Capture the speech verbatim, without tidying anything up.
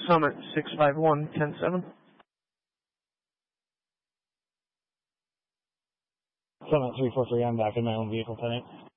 Summit six five one, ten seven. Summit three four three, I'm back in my own vehicle, ten eight.